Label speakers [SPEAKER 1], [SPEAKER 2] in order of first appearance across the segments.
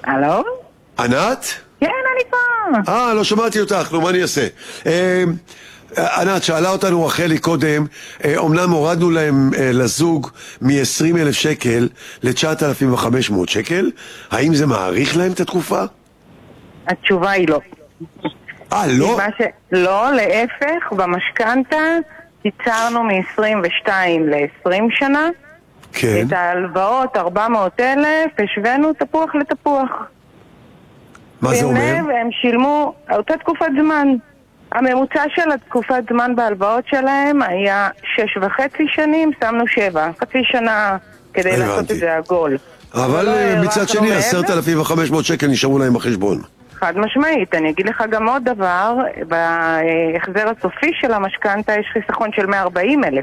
[SPEAKER 1] הלו?
[SPEAKER 2] ענת?
[SPEAKER 1] כן, אני פה.
[SPEAKER 2] לא שמעתי אותך, נו, מה אני אעשה? ענת, שאלה אותנו רחלי קודם, אומנם הורדנו להם לזוג מ-20,000 שקל ל-9,500 שקל, האם זה מעריך להם את התקופה?
[SPEAKER 1] התשובה היא לא.
[SPEAKER 2] לא?
[SPEAKER 1] לא, להפך, במשכנתה קיצרנו מ-22 ל-20 שנה.
[SPEAKER 2] כן.
[SPEAKER 1] את ההלוואות 400,000 השווינו תפוח לתפוח.
[SPEAKER 2] מה זה אומר?
[SPEAKER 1] הם שילמו אותה תקופת זמן. הממוצע של התקופת זמן בהלוואות שלהם היה 6.5 שנים, שמנו 7. חצי שנה כדי לעשות את זה עגול.
[SPEAKER 2] אבל מצד שני 10,500 שקל נשארו להם בחשבון.
[SPEAKER 1] חד משמעית. אני אגיד לך גם עוד דבר, בהחזר הסופי של המשכנתה יש חיסכון של 140,000.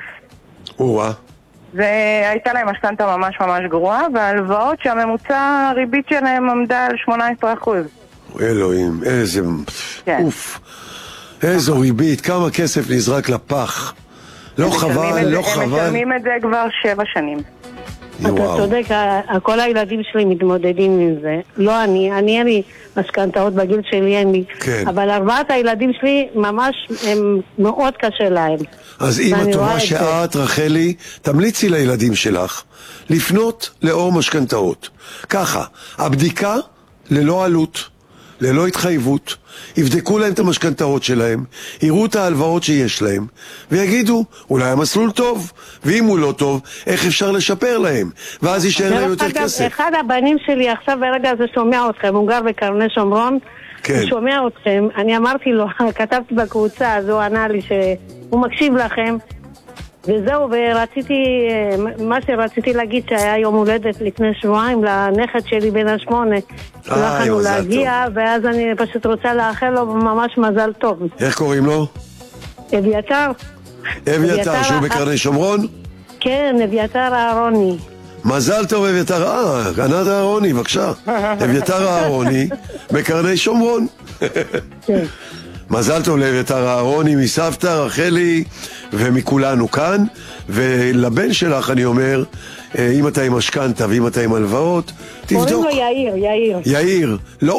[SPEAKER 1] והייתה להם משכנתה ממש ממש גרועה, וההלוואות שהממוצע הריבית שלהם עמדה על 18%.
[SPEAKER 2] אלוהים, איזה... אוף. איזו ריבית, כמה כסף נזרק לפח. לא חבל, לא חבל.
[SPEAKER 1] הם משלמים את זה כבר 7 שנים.
[SPEAKER 3] אתה צודק, כל הילדים שלי מתמודדים עם זה. לא אני אין לי משכנתאות בגיל שלי, אין לי. אבל 4 הילדים שלי ממש, הם מאוד קשה להם.
[SPEAKER 2] אז אם את רואה שאת, רחלי, תמליצי לילדים שלך לפנות לאור משכנתאות. ככה, הבדיקה ללא עלות, ללא התחייבות, יבדקו להם את המשכנתאות שלהם, יראו את ההלוואות שיש להם, ויגידו, אולי המסלול טוב, ואם הוא לא טוב, איך אפשר לשפר להם, ואז יישאר להם יותר כסף.
[SPEAKER 3] אחד הבנים שלי עכשיו ברגע הזה שומע אתכם, הוא גר בקרני שומרון, הוא שומע אתכם, אני אמרתי לו, כתבתי בקבוצה, אז הוא ענה לי שהוא מקשיב לכם, וזהו, ורציתי, מה שרציתי להגיד שהיה יום הולדת לפני שבועיים לנכד שלי בן 8. לא יכולנו להגיע, ואז אני פשוט רוצה לאחל לו ממש מזל טוב.
[SPEAKER 2] איך קוראים לו?
[SPEAKER 3] אביתר.
[SPEAKER 2] אביתר, שהוא בקרני שומרון?
[SPEAKER 3] כן, אביתר אהרוני.
[SPEAKER 2] מזל טוב אביתר, ענת אהרוני, בבקשה. אביתר אהרוני בקרני שומרון.
[SPEAKER 3] כן.
[SPEAKER 2] מזל טוב לאביתר אהרוני מסבתא, רחלי ומכולנו כאן. ולבן שלך אני אומר, אם אתה עם משכנתה ואם אתה עם הלוואות, תבדוק.
[SPEAKER 3] קוראים לו יאיר.
[SPEAKER 2] יאיר,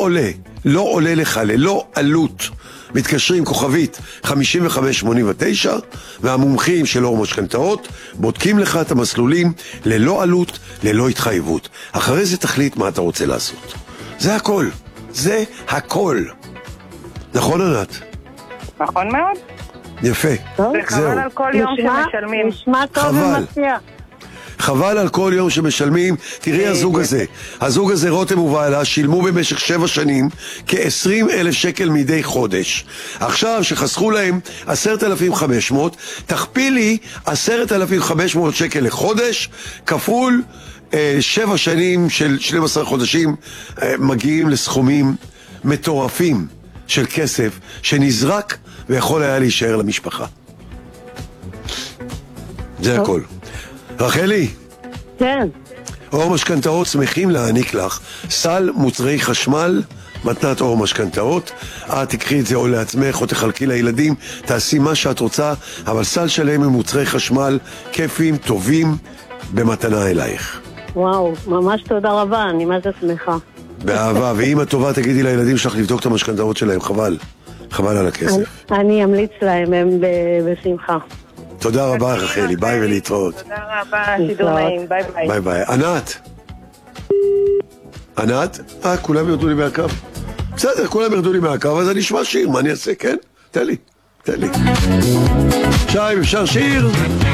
[SPEAKER 2] לא עולה לך, ללא עלות. מתקשרים כוכבית 5589, והמומחים של אור משכנתאות בודקים לך את המסלולים ללא עלות, ללא התחייבות. אחרי זה תחליט מה אתה רוצה לעשות. זה הכל. זה הכל. נכון, ענת?
[SPEAKER 1] נכון מאוד.
[SPEAKER 2] יפה. זהו.
[SPEAKER 1] וחבל על כל יום שמשלמים.
[SPEAKER 3] נשמע טוב ומציע.
[SPEAKER 2] חבל על כל יום שמשלמים. תראי הזוג הזה רותם ובעלה שילמו במשך 7 שנים כ-20,000 שקל מדי חודש. עכשיו שחסכו להם 10,500, תכפילי 10,500 שקל לחודש כפול 7 שנים של 12 חודשים, מגיעים לסכומים מטורפים של כסף שנזרק ויכול היה להישאר למשפחה. זה הכל. רחלי,
[SPEAKER 3] כן.
[SPEAKER 2] אור משכנתאות שמחים להעניק לך סל מוצרי חשמל, מתנת אור משכנתאות. את תקחי את זה או לעצמך או תחלקי לילדים, תעשי מה שאת רוצה, אבל סל שלם עם מוצרי חשמל כיפים, טובים, במתנה אלייך.
[SPEAKER 3] וואו, ממש תודה רבה, אני מה זה שמחה.
[SPEAKER 2] באהבה, ואם את טובה תגידי לילדים שלך לבדוק את המשכנתאות שלהם, חבל על הכסף.
[SPEAKER 3] אני אמליץ להם, הם בשמחה.
[SPEAKER 2] תודה רבה רחלי, ביי ולהתראות.
[SPEAKER 1] תודה רבה, שידור נעים, ביי
[SPEAKER 2] ביי. ענת? כולם ירדו לי מהקו. בסדר, כולם ירדו לי מהקו, אז אני אשמע שיר, מה אני אעשה, כן? תן לי. שי, אפשר שיר?